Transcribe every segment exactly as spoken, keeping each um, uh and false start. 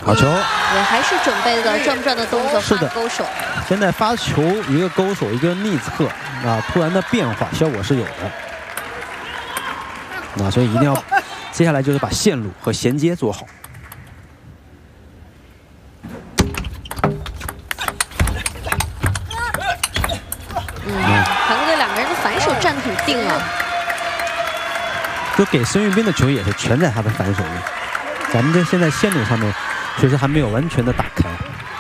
好球！ 也还是准备的转不转的动作， 是的， 勾手。 现在发球一个勾手，一个逆侧啊，突然的变化效果是有的。那所以一定要，接下来就是把线路和衔接做好。 嗯，韩国队两个人的反手站得很定啊。 就给孙运斌的球也是全在他的反手里。咱们这现在线路上面确实还没有完全的打开。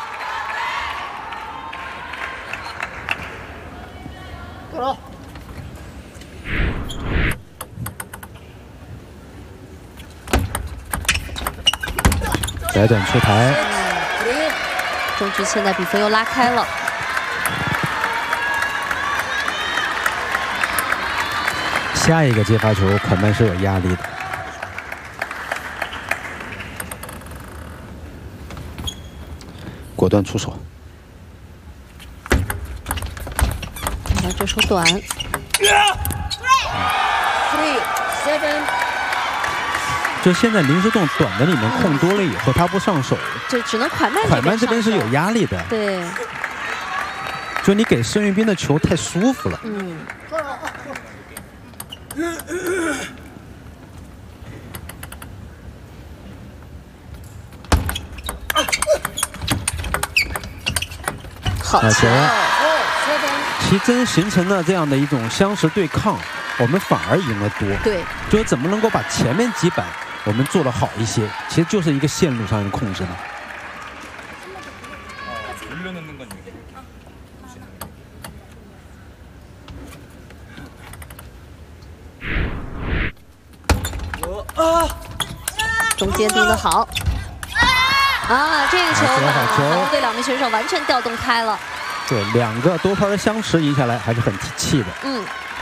窄短出台， 中局现在比分又拉开了。 下一个接发球，快慢是有压力的。果断出手。 来，这手短。 就现在林诗栋短的里面空多了以后，他不上手， 就只能快慢。 快慢这边是有压力的。 对。 就你给孙运斌的球太舒服了。 嗯。好球！ 其真形成了这样的一种相持对抗，我们反而赢了多。 对， 就是怎么能够把前面几板我们做得好一些，其实就是一个线路上的控制嘛。 中间盯得好。啊，这个球把韩国队两名选手完全调动开了。 对，两个多拍的相持赢下来还是很提气的。 嗯。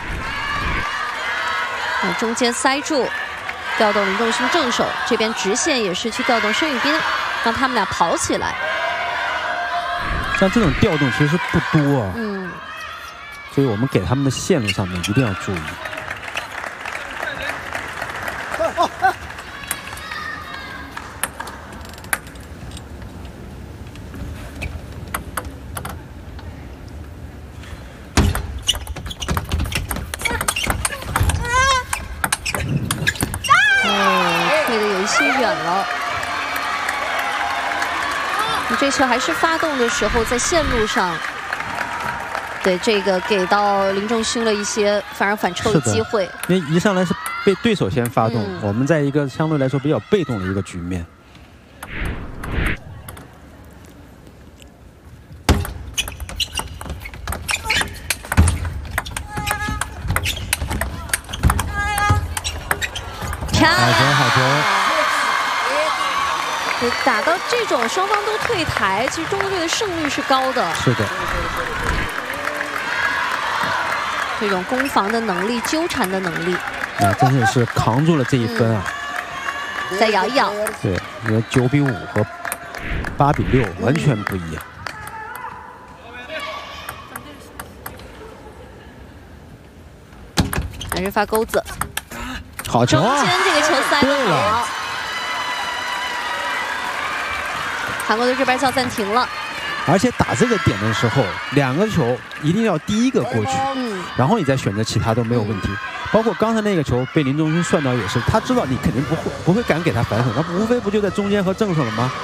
那中间塞住，调动林仲勋正手，这边直线也是去调动孙运斌，让他们俩跑起来。 像这种调动其实不多啊。 嗯。 所以我们给他们的线路上面一定要注意。你这球还是发动的时候在线路上，对这个给到林仲勋了一些反而反抽的机会。 因为一上来是被对手先发动，嗯、我们在一个相对来说比较被动的一个局面。好球，好球！ 打到这种双方都退台，其实中国队的胜率是高的。 是的。 这种攻防的能力、纠缠的能力， 啊，真的是扛住了这一分啊！ 嗯、再摇一摇。 对，因为九比五和八比六完全不一样。 还是发钩子。 好球啊！ 中间这个球塞得好。韩国队这边叫暂停了。 而且打这个点的时候，两个球一定要第一个过去， 嗯， 然后你再选择其他都没有问题。嗯、包括刚才那个球被林仲勋算到也是，他知道你肯定不会不会敢给他反手，那无非不就在中间和正手了吗？